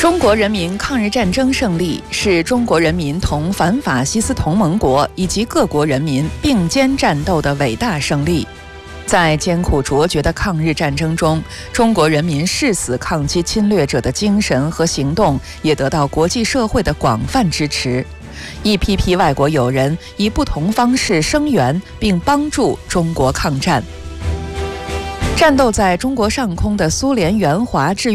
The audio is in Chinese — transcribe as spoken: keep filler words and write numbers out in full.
中国人民抗日战争胜利是中国人民同反法西斯同盟国以及各国人民并肩战斗的伟大胜利。在艰苦卓绝的抗日战争中，中国人民誓死抗击侵略者的精神和行动也得到国际社会的广泛支持。一批批外国友人以不同方式声援并帮助中国抗战。战斗在中国上空的苏联援华志